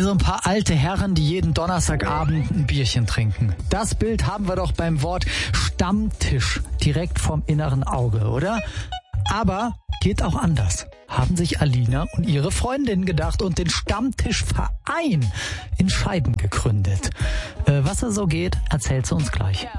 Also ein paar alte Herren, die jeden Donnerstagabend ein Bierchen trinken. Das Bild haben wir doch beim Wort Stammtisch direkt vom inneren Auge, oder? Aber geht auch anders. Haben sich Alina und ihre Freundin gedacht und den Stammtischverein in Scheiden gegründet. Was da so geht, erzählt sie uns gleich.